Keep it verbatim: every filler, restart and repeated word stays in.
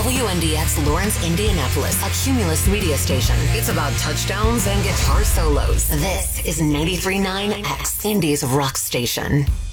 W N D X Lawrence, Indianapolis, a Cumulus media station. It's about touchdowns and guitar solos. This is ninety-three point nine X, Indy's rock station.